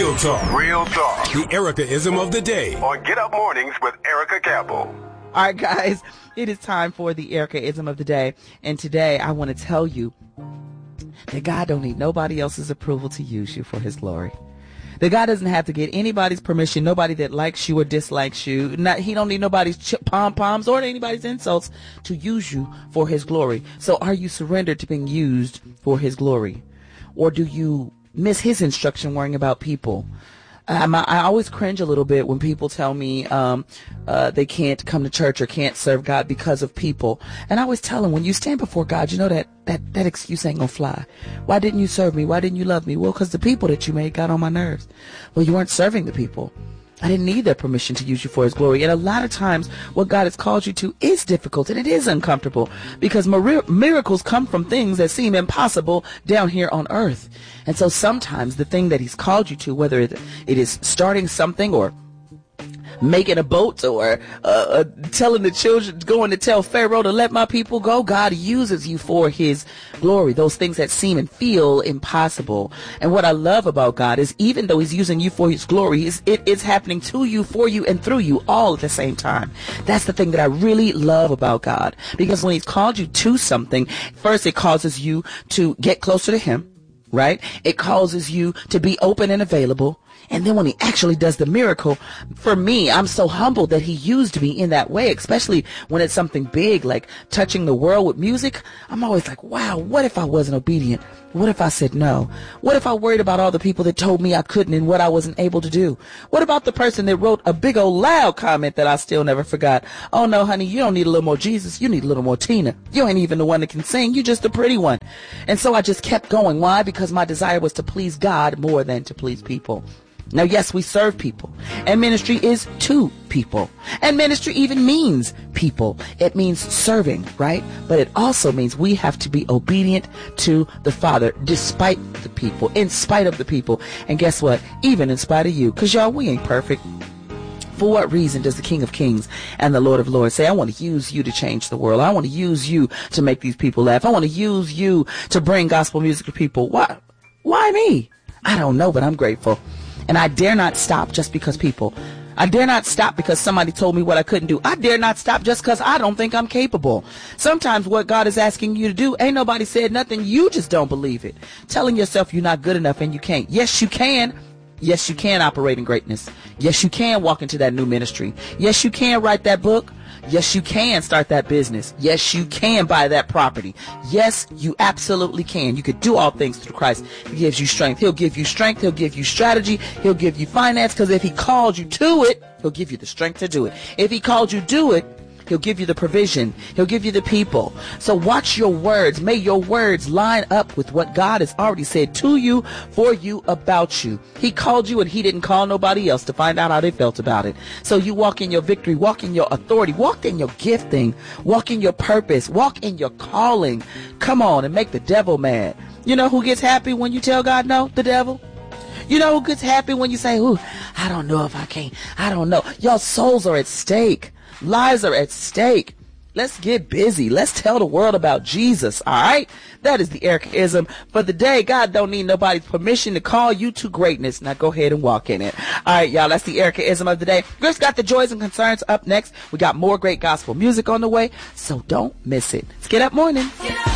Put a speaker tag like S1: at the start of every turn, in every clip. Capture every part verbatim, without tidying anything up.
S1: Real talk.
S2: Real talk.
S1: The Erica-ism of the day.
S2: On Get Up Mornings with Erica Campbell.
S3: All right, guys, it is time for the Erica-ism of the day. And today I want to tell you that God don't need nobody else's approval to use you for his glory. That God doesn't have to get anybody's permission, nobody that likes you or dislikes you. Not, he don't need nobody's chip pom-poms or anybody's insults to use you for his glory. So are you surrendered to being used for his glory? Or do you miss his instruction worrying about people? Um, I, I always cringe a little bit when people tell me um, uh, they can't come to church or can't serve God because of people. And I always tell them, when you stand before God, you know that that, that excuse ain't gonna fly. Why didn't you serve me? Why didn't you love me? Well, because the people that you made got on my nerves. Well, you weren't serving the people. I didn't need their permission to use you for his glory. And a lot of times what God has called you to is difficult and it is uncomfortable, because mir- miracles come from things that seem impossible down here on earth. And so sometimes the thing that he's called you to, whether it, it is starting something or making a boat or uh, uh, telling the children, going to tell Pharaoh to let my people go, God uses you for his glory. Those things that seem and feel impossible. And what I love about God is, even though he's using you for his glory, it's, it is happening to you, for you, and through you all at the same time. That's the thing that I really love about God, because when he's called you to something, first it causes you to get closer to him, right? It causes you to be open and available. And then when he actually does the miracle, for me, I'm so humbled that he used me in that way, especially when it's something big like touching the world with music. I'm always like, wow, what if I wasn't obedient? What if I said no? What if I worried about all the people that told me I couldn't and what I wasn't able to do? What about the person that wrote a big old loud comment that I still never forgot? Oh no, honey, you don't need a little more Jesus. You need a little more Tina. You ain't even the one that can sing. You just a pretty one. And so I just kept going. Why? Because my desire was to please God more than to please people. Now, yes, we serve people, and ministry is to people, and ministry even means people. It means serving, right? But it also means we have to be obedient to the Father, despite the people, in spite of the people. And guess what? Even in spite of you, because y'all, we ain't perfect. For what reason does the King of Kings and the Lord of Lords say, I want to use you to change the world. I want to use you to make these people laugh. I want to use you to bring gospel music to people. Why? Why me? I don't know, but I'm grateful. And I dare not stop just because people. I dare not stop because somebody told me what I couldn't do. I dare not stop just because I don't think I'm capable. Sometimes what God is asking you to do, ain't nobody said nothing. You just don't believe it. Telling yourself you're not good enough and you can't. Yes, you can. Yes, you can operate in greatness. Yes, you can walk into that new ministry. Yes, you can write that book. Yes, you can start that business. Yes, you can buy that property. Yes, you absolutely can. You can do all things through Christ. He gives you strength. He'll give you strength. He'll give you strategy. He'll give you finance, because if he called you to it, he'll give you the strength to do it. If he called you to do it, he'll give you the provision. He'll give you the people. So watch your words. May your words line up with what God has already said to you, for you, about you. He called you and he didn't call nobody else to find out how they felt about it. So you walk in your victory, walk in your authority, walk in your gifting, walk in your purpose, walk in your calling. Come on and make the devil mad. You know who gets happy when you tell God no? The devil. You know who gets happy when you say, ooh, I don't know if I can. I don't know. Your souls are at stake. Lives are at stake. Let's get busy. Let's tell the world about Jesus. All right. That is the Erica-ism for the day. God don't need nobody's permission to call you to greatness. Now go ahead and walk in it. All right, y'all. That's the Erica-ism of the day. Griff's got the joys and concerns up next. We got more great gospel music on the way, so don't miss it. Let's get up morning. Get up.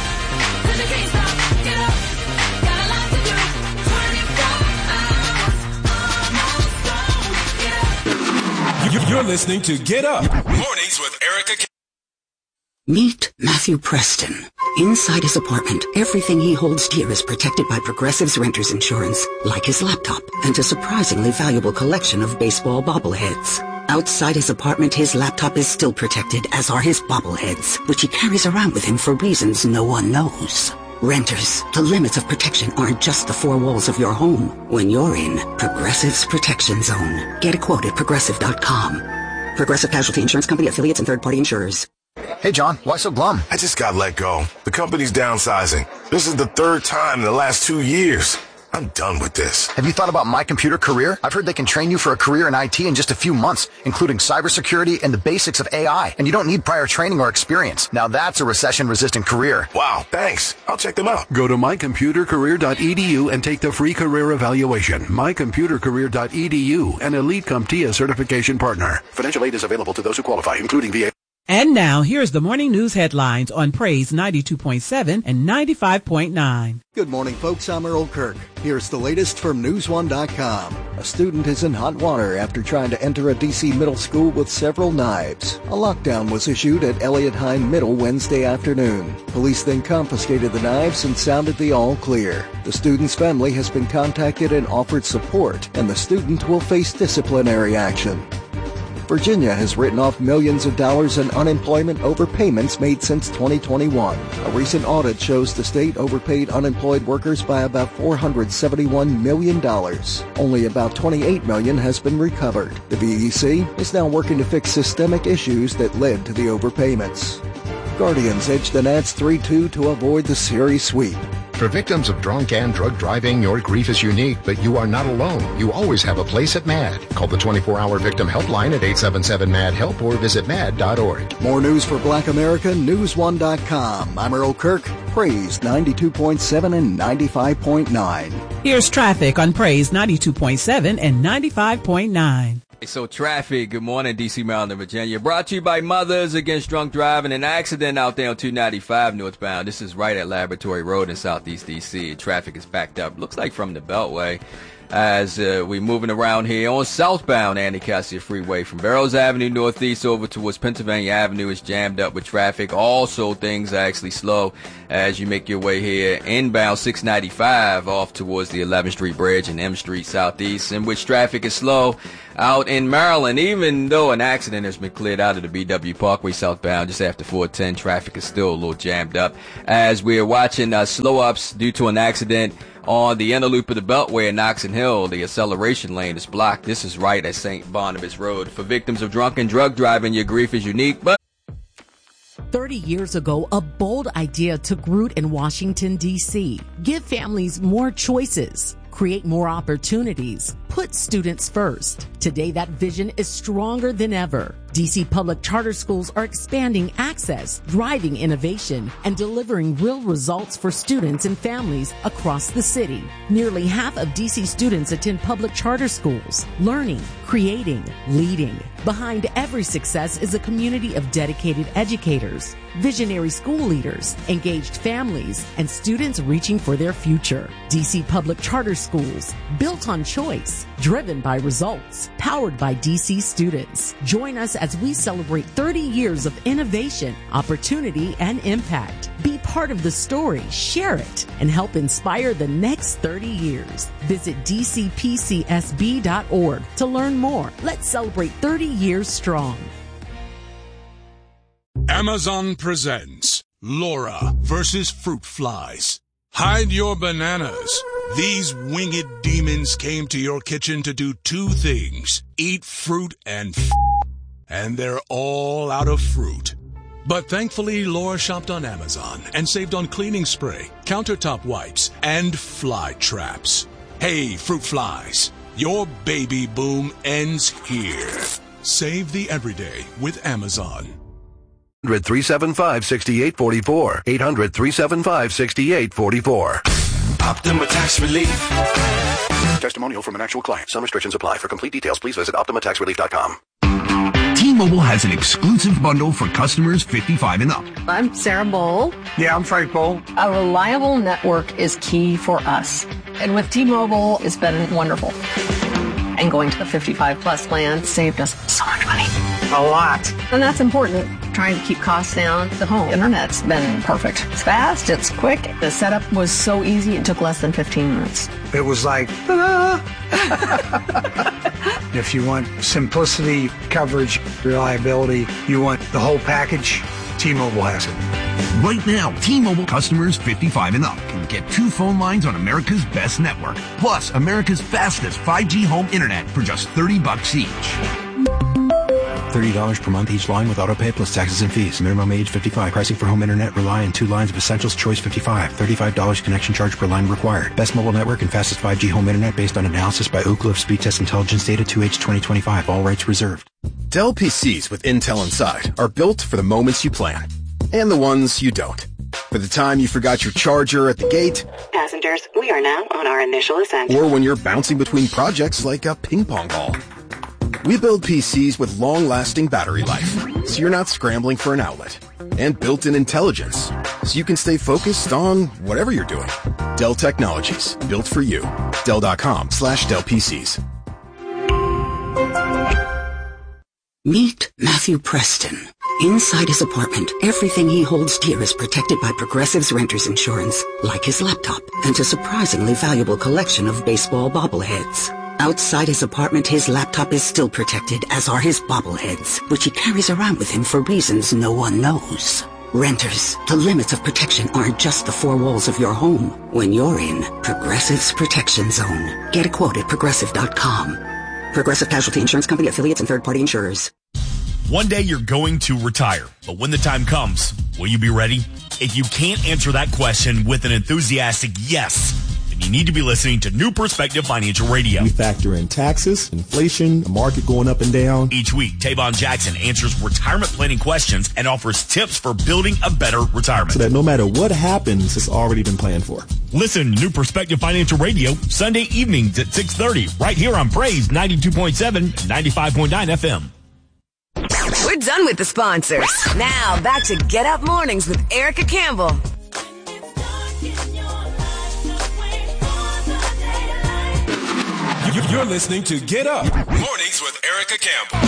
S1: You're listening to Get Up Mornings with Erica.
S4: Meet Matthew Preston. Inside his apartment, everything he holds dear is protected by Progressive's Renter's Insurance, like his laptop and a surprisingly valuable collection of baseball bobbleheads. Outside his apartment, his laptop is still protected, as are his bobbleheads, which he carries around with him for reasons no one knows. Renters, the limits of protection aren't just the four walls of your home. When you're in Progressive's Protection Zone, get a quote at progressive dot com. Progressive Casualty Insurance Company, affiliates, and third-party insurers.
S5: Hey, John, why so glum?
S2: I just got let go. The company's downsizing. This is the third time in the last two years.
S1: I'm done with this.
S5: Have you thought about My Computer Career? I've heard they can train you for a career in I T in just a few months, including cybersecurity and the basics of A I. And you don't need prior training or experience. Now that's a recession-resistant career.
S1: Wow, thanks. I'll check them out.
S6: Go to my computer career dot e d u and take the free career evaluation. my computer career dot e d u, an Elite CompTIA certification partner. Financial aid is available to those who qualify, including V A.
S7: And now, here's the morning news headlines on Praise ninety-two point seven and ninety-five point nine.
S8: Good morning, folks. I'm Earl Kirk. Here's the latest from news one dot com. A student is in hot water after trying to enter a D C middle school with several knives. A lockdown was issued at Elliott Hine Middle Wednesday afternoon. Police then confiscated the knives and sounded the all clear. The student's family has been contacted and offered support, and the student will face disciplinary action. Virginia has written off millions of dollars in unemployment overpayments made since twenty twenty-one. A recent audit shows the state overpaid unemployed workers by about four hundred seventy-one million dollars. Only about twenty-eight million dollars has been recovered. The V E C is now working to fix systemic issues that led to the overpayments. Guardians edged the Nats three two to avoid the series sweep.
S9: For victims of drunk and drug driving, your grief is unique, but you are not alone. You always have a place at MAD. Call the twenty-four hour victim helpline at eight seven seven MAD HELP or visit mad dot org.
S8: More news for Black America, news one dot com. I'm Earl Kirk, Praise ninety-two point seven and ninety-five point nine.
S7: Here's traffic on Praise ninety-two point seven and ninety-five point nine.
S10: So traffic, good morning, D C, Maryland, and Virginia. Brought to you by Mothers Against Drunk Driving. An accident out there on two ninety-five northbound. This is right at Laboratory Road in Southeast D C. Traffic is backed up. Looks like from the Beltway. As uh, we're moving around here on southbound Anacostia Freeway from Barrows Avenue northeast over towards Pennsylvania Avenue is jammed up with traffic. Also, things are actually slow as you make your way here inbound six ninety-five off towards the eleventh Street Bridge and M Street southeast, in which traffic is slow out in Maryland. Even though an accident has been cleared out of the B W Parkway southbound just after four ten, traffic is still a little jammed up as we're watching uh, slow ups due to an accident on the inner loop of the Beltway in Knoxon Hill. The acceleration lane is blocked. This is right at Saint Barnabas Road. For victims of drunk and drug driving, your grief is unique, but
S11: thirty years ago, a bold idea took root in Washington, D C. Give families more choices, create more opportunities, put students first. Today, that vision is stronger than ever. D C public charter schools are expanding access, driving innovation, and delivering real results for students and families across the city. Nearly half of D C students attend public charter schools, learning, creating, leading. Behind every success is a community of dedicated educators, visionary school leaders, engaged families, and students reaching for their future. D C public charter schools, built on choice, driven by results, powered by D C students. Join us as we celebrate thirty years of innovation, opportunity, and impact. Be part of the story, share it, and help inspire the next thirty years. Visit d c p c s b dot org to learn more. Let's celebrate thirty years strong.
S1: Amazon presents Laura versus Fruit Flies. Hide your bananas. These winged demons came to your kitchen to do two things: eat fruit and f***, and they're all out of fruit. But thankfully, Laura shopped on Amazon and saved on cleaning spray, countertop wipes, and fly traps. Hey, fruit flies, your baby boom ends here. Save the everyday with Amazon.
S6: eight hundred, three seven five, six eight four four. eight hundred, three seven five, six eight four four.
S1: Optima Tax Relief.
S6: Testimonial from an actual client. Some restrictions apply. For complete details, please visit optima tax relief dot com.
S12: T-Mobile has an exclusive bundle for customers fifty-five and up.
S13: I'm Sarah Bowl.
S14: Yeah, I'm Frank Bowl.
S13: A reliable network is key for us. And with T-Mobile, it's been wonderful. And going to the fifty-five plus plan saved us so much money.
S14: A lot.
S13: And that's important. Trying to keep costs down. The home internet's been perfect. It's fast, it's quick. The setup was so easy, it took less than fifteen minutes.
S14: It was like, ta-da! If you want simplicity, coverage, reliability, you want the whole package, T-Mobile has it.
S12: Right now, T-Mobile customers fifty-five and up can get two phone lines on America's best network, plus America's fastest five G home internet for just thirty bucks each.
S15: thirty dollars per month each line with autopay plus taxes and fees. Minimum age fifty-five. Pricing for home internet, Rely, and two lines of Essentials Choice fifty-five. thirty-five dollars connection charge per line required. Best mobile network and fastest five G home internet based on analysis by Oak Cliff Speed Test Intelligence Data two H twenty twenty-five. All rights reserved.
S16: Dell P Cs with Intel inside are built for the moments you plan and the ones you don't. For the time you forgot your charger at the gate.
S17: Passengers, we are now on our initial ascent.
S16: Or when you're bouncing between projects like a ping pong ball. We build P Cs with long-lasting battery life, so you're not scrambling for an outlet. And built-in intelligence, so you can stay focused on whatever you're doing. Dell Technologies, built for you. Dell.com slash Dell PCs.
S4: Meet Matthew Preston. Inside his apartment, everything he holds dear is protected by Progressive's Renters Insurance, like his laptop and a surprisingly valuable collection of baseball bobbleheads. Outside his apartment, his laptop is still protected, as are his bobbleheads, which he carries around with him for reasons no one knows. Renters, the limits of protection aren't just the four walls of your home. When you're in Progressive's Protection Zone, get a quote at Progressive dot com. Progressive Casualty Insurance Company, affiliates, and third-party insurers.
S18: One day you're going to retire, but when the time comes, will you be ready? If you can't answer that question with an enthusiastic yes, then you need to be listening to New Perspective Financial Radio.
S19: We factor in taxes, inflation, the market going up and down.
S18: Each week, Tavon Jackson answers retirement planning questions and offers tips for building a better retirement.
S19: So that no matter what happens, it's already been planned for.
S18: Listen to New Perspective Financial Radio Sunday evenings at six thirty, right here on Praise ninety-two point seven and ninety-five point nine F M.
S20: We're done with the sponsors. Now back to Get Up Mornings with Erica Campbell.
S1: You're listening to Get Up Mornings with Erica Campbell.